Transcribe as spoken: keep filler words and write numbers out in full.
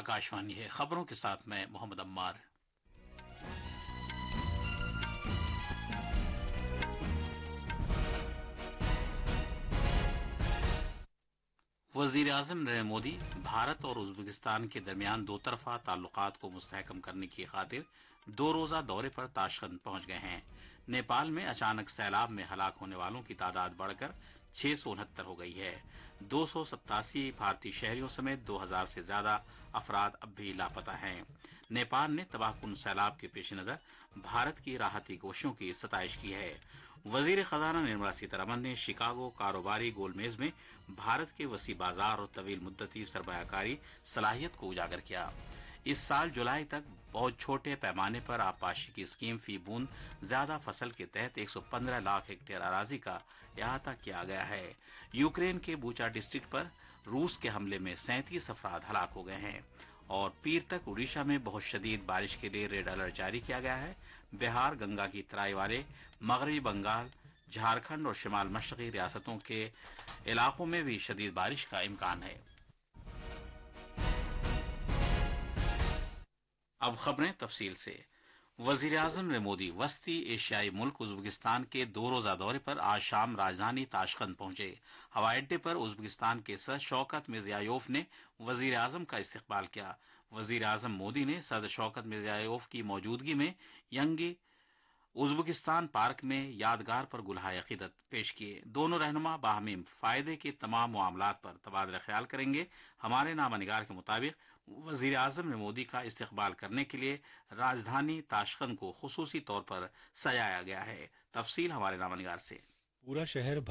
आकाशवाणी है। खबरों के साथ मैं मोहम्मद अम्मार। वजीर आजम नरेंद्र मोदी भारत और उज्बेकिस्तान के दरमियान दो तरफा ताल्लुकात को मुस्तहकम करने की खातिर दो रोजा दौरे पर ताशकंद पहुंच गए हैं। नेपाल में अचानक सैलाब में हलाक होने वालों की तादाद बढ़कर छह सौ उनहत्तर हो गई है। दो सौ सत्तासी भारतीय शहरियों समेत दो हजार से ज्यादा अफराद अब भी लापता हैं। नेपाल ने तबाहकुन सैलाब के पेश नजर भारत की राहती कोशिशों की सताइश की है। वजीर खजाना निर्मला सीतारमण ने शिकागो कारोबारी गोलमेज में भारत के वसी बाजार और तवील मुद्दती सरमायाकारी सलाहियत को उजागर किया। इस साल जुलाई तक बहुत छोटे पैमाने पर आबपाशी की स्कीम फी बूंद ज्यादा फसल के तहत एक सौ पंद्रह लाख हेक्टेयर अराजी का अहाता किया गया है। यूक्रेन के बूचा डिस्ट्रिक्ट पर रूस के हमले में सैंतीस अफराद हलाक हो गए हैं और पीर तक उड़ीसा में बहुत शदीद बारिश के लिए रेड अलर्ट जारी किया गया है। बिहार, गंगा की तराई वाले मगरबी बंगाल, झारखंड और शिमाल मशरकी रियासतों के इलाकों में भी शदीद बारिश का इम्कान है। अब खबरें तफसील से। वजीर आजम नरेंद्र मोदी वस्ती एशियाई मुल्क उज्बेकिस्तान के दो रोजा दौरे पर आज शाम राजधानी ताशकंद पहुंचे। हवाई अड्डे पर उज्बेकिस्तान के सदर शौकत मिर्जियोयेव ने वजीर आजम का इस्तकबाल किया। वजीर आजम मोदी ने सदर शौकत मिर्जियोयेव की मौजूदगी में यंगी उज्बेकिस्तान पार्क में यादगार पर गुलहाए अकीदत पेश किए। दोनों रहनुमा बाहमी फायदे के तमाम मामलात पर तबादला ख्याल करेंगे। हमारे नामानिगार के मुताबिक वजीर आजम ने मोदी का इस्तकबाल करने के लिए राजधानी ताशकंद को खुसूसी तौर पर सजाया गया है। तफसील हमारे नामानिगार से। पूरा शहर